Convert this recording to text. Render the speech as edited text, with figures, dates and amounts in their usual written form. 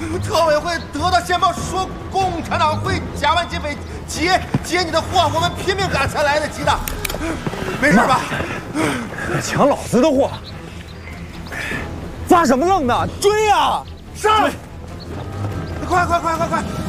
特委会得到线报说共产党会假扮劫匪劫你的货，我们拼命赶才来得及的。没事吧？ 抢老子的货！发什么愣呢？追呀！ 上！快！